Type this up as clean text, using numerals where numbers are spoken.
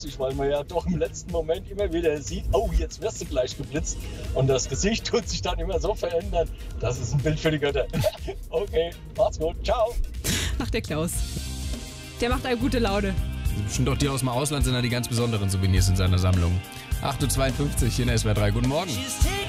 weil man ja doch im letzten Moment immer wieder sieht, oh, jetzt wirst du gleich geblitzt. Und das Gesicht tut sich dann immer so verändern. Das ist ein Bild für die Götter. Okay, macht's gut. Ciao. Ach, der Klaus. Der macht einem gute Laune. Bestimmt doch die aus dem Ausland sind da die ganz besonderen Souvenirs in seiner Sammlung. 8:52 Uhr in SWR 3. Guten Morgen.